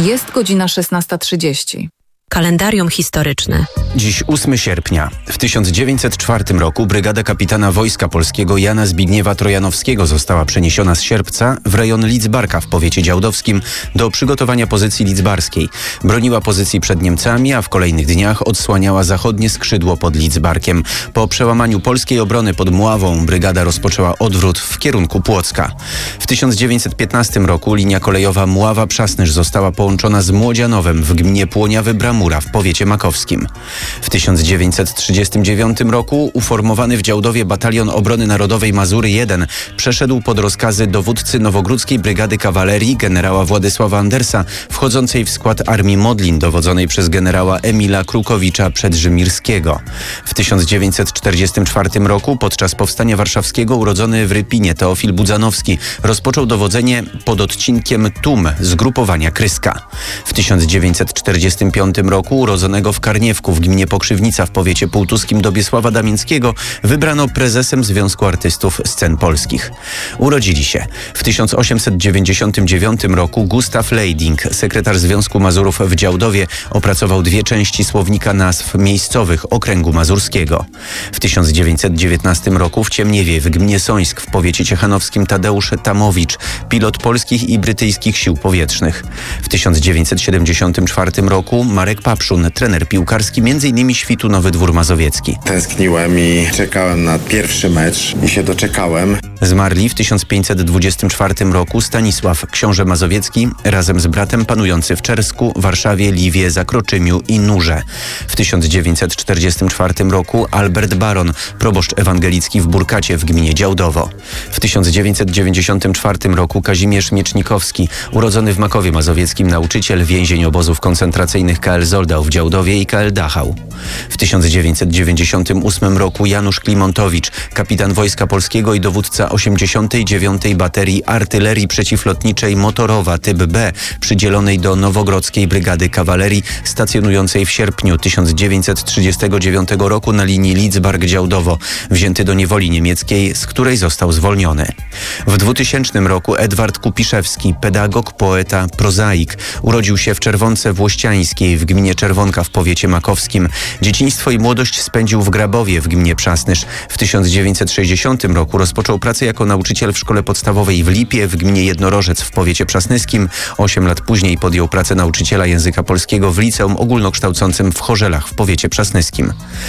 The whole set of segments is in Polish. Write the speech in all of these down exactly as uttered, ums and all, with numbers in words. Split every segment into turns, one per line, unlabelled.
Jest godzina szesnasta trzydzieści.
Kalendarium historyczne.
Dziś ósmego sierpnia. W tysiąc dziewięćset czwartym roku brygada kapitana Wojska Polskiego Jana Zbigniewa Trojanowskiego została przeniesiona z Sierpca w rejon Lidzbarka w powiecie działdowskim do przygotowania pozycji lidzbarskiej. Broniła pozycji przed Niemcami, a w kolejnych dniach odsłaniała zachodnie skrzydło pod Lidzbarkiem. Po przełamaniu polskiej obrony pod Mławą brygada rozpoczęła odwrót w kierunku Płocka. W tysiąc dziewięćset piętnastym roku linia kolejowa Mława-Przasnysz została połączona z Młodzianowem w gminie Płoniawy-Bramura w powiecie makowskim. W tysiąc dziewięćset trzydziestym dziewiątym roku uformowany w Działdowie Batalion Obrony Narodowej Mazury jeden przeszedł pod rozkazy dowódcy Nowogródzkiej Brygady Kawalerii generała Władysława Andersa, wchodzącej w skład Armii Modlin dowodzonej przez generała Emila Krukowicza Przedrzymirskiego. W tysiąc dziewięćset czterdziestym czwartym roku podczas Powstania Warszawskiego urodzony w Rypinie Teofil Budzanowski rozpoczął dowodzenie pod odcinkiem Tum zgrupowania Kryska. W tysiąc dziewięćset czterdziestym piątym roku urodzonego w Karniewku w gminie Pokrzywnica w powiecie półtuskim Dobiesława Damińskiego wybrano prezesem Związku Artystów Scen Polskich. Urodzili się w tysiąc osiemset dziewięćdziesiątym dziewiątym roku Gustaw Lejding, sekretarz Związku Mazurów w Działdowie, opracował dwie części słownika nazw miejscowych okręgu mazurskiego. W tysiąc dziewięćset dziewiętnastym roku w Ciemniewie w gminie Sońsk w powiecie ciechanowskim Tadeusz Tamowicz, pilot polskich i brytyjskich sił powietrznych. W tysiąc dziewięćset siedemdziesiątym czwartym roku Marek Papszun, trener piłkarski między innymi Świtu Nowy Dwór Mazowiecki.
Tęskniłem i czekałem na pierwszy mecz i się doczekałem.
Zmarli w tysiąc pięćset dwudziestym czwartym roku Stanisław, książę mazowiecki, razem z bratem panujący w Czersku, Warszawie, Liwie, Zakroczymiu i Nurze. W tysiąc dziewięćset czterdziestym czwartym roku Albert Baron, proboszcz ewangelicki w Burkacie w gminie Działdowo. W tysiąc dziewięćset dziewięćdziesiątym czwartym roku Kazimierz Miecznikowski, urodzony w Makowie Mazowieckim nauczyciel, więzień obozów koncentracyjnych K L Zoldau w Działdowie i K L Dachau. W tysiąc dziewięćset dziewięćdziesiątym ósmym roku Janusz Klimontowicz, kapitan Wojska Polskiego i dowódca osiemdziesiątej dziewiątej Baterii Artylerii Przeciwlotniczej Motorowa typ B, przydzielonej do Nowogrodzkiej Brygady Kawalerii, stacjonującej w sierpniu tysiąc dziewięćset trzydziestego dziewiątego roku na linii Lidzbark-Działdowo, wzięty do niewoli niemieckiej, z której został zwolniony. W dwutysięcznym roku Edward Kupiszewski, pedagog, poeta, prozaik, urodził się w Czerwonce Włościańskiej w gminie Czerwonka w powiecie makowskim. Dzieciństwo i młodość spędził w Grabowie w gminie Przasnysz. W tysiąc dziewięćset sześćdziesiątym roku rozpoczął pracę jako nauczyciel w szkole podstawowej w Lipie w gminie Jednorożec w powiecie przasnyskim. Osiem lat później podjął pracę nauczyciela języka polskiego w liceum ogólnokształcącym w Chorzelach w powiecie przasnyskim.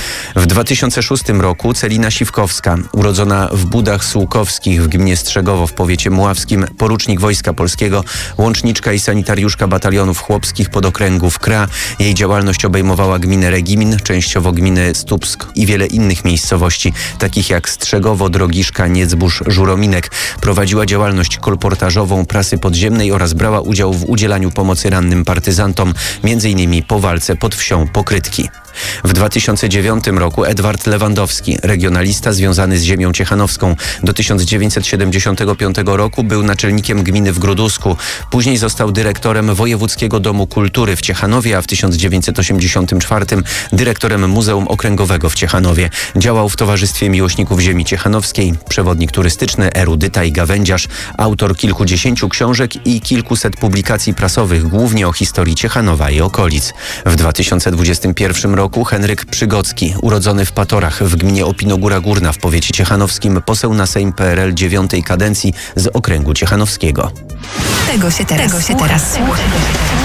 W dwa tysiące szóstym roku Celina Siwkowska, urodzona w Budach Sułkowskich w gminie Strzegowo w powiecie mławskim, porucznik Wojska Polskiego, łączniczka i sanitariuszka batalionów chłopskich podokręgów K R A. Jej działalność obejmowała gminę Regimin, częściowo gminy Stupsk i wiele innych miejscowości, takich jak Strzegowo, Drogiszka, Niecbórz, Żurominek. Prowadziła działalność kolportażową prasy podziemnej oraz brała udział w udzielaniu pomocy rannym partyzantom, między innymi po walce pod wsią Pokrytki. W dwa tysiące dziewiątym roku Edward Lewandowski, regionalista związany z ziemią ciechanowską. Do tysiąc dziewięćset siedemdziesiątego piątego roku był naczelnikiem gminy w Grudusku. Później został dyrektorem Wojewódzkiego Domu Kultury w Ciechanowie, a w tysiąc dziewięćset osiemdziesiątym czwartym dyrektorem Muzeum Okręgowego w Ciechanowie. Działał w Towarzystwie Miłośników Ziemi Ciechanowskiej, przewodnik turystyczny, erudyta i gawędziarz, autor kilkudziesięciu książek i kilkuset publikacji prasowych, głównie o historii Ciechanowa i okolic. W dwa tysiące dwudziestym pierwszym roku Henryk Przygocki, urodzony w Patorach w gminie Opinogóra Górna w powiecie ciechanowskim, poseł na Sejm P R L dziewiątej kadencji z okręgu ciechanowskiego.
Tego się teraz, Tego się teraz słucha.